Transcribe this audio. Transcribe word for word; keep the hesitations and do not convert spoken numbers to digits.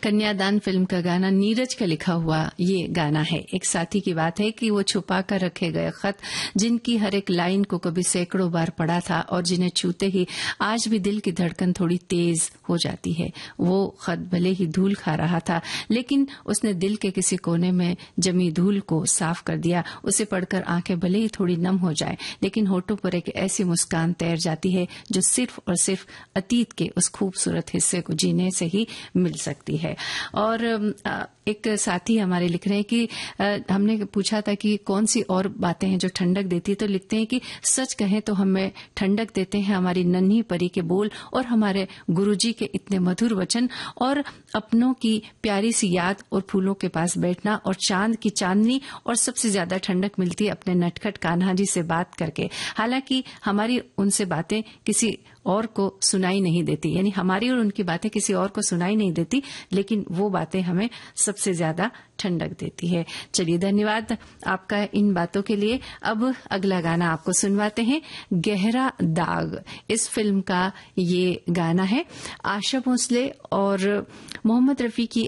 कन्यादान फिल्म का गाना नीरज का लिखा हुआ ये गाना है। एक साथी की बात है कि वो छुपा कर रखे गए खत, जिनकी हर एक लाइन को कभी सैकड़ों बार पढ़ा था और जिन्हें छूते ही आज भी दिल की धड़कन थोड़ी तेज हो जाती है। वो खत भले ही धूल खा रहा था, लेकिन उसने दिल के किसी कोने में जमी धूल को साफ कर दिया। उसे पढ़कर आंखें भले ही थोड़ी नम हो जाए, लेकिन होठों पर एक ऐसी मुस्कान तैर जाती है जो सिर्फ और सिर्फ अतीत के उस खूबसूरत हिस्से को जीने से ही मिल सकती है। और एक साथी हमारे लिख रहे हैं कि हमने पूछा था कि कौन सी और बातें हैं जो ठंडक देती है, तो लिखते हैं कि सच कहें तो हमें ठंडक देते हैं हमारी नन्ही परी के बोल और हमारे गुरुजी के इतने मधुर वचन और अपनों की प्यारी सी याद और फूलों के पास बैठना और चांद की चांदनी, और सबसे ज्यादा ठंडक मिलती है अपने नटखट कान्हा जी से बात करके। हालांकि हमारी उनसे बातें किसी और को सुनाई नहीं देती, यानी हमारी और उनकी बातें किसी और को सुनाई नहीं देती, लेकिन वो बातें हमें सबसे ज्यादा ठंडक देती है। चलिए, धन्यवाद आपका इन बातों के लिए। अब अगला गाना आपको सुनवाते हैं, गहरा दाग। इस फिल्म का ये गाना है। आशा भोसले और मोहम्मद रफी की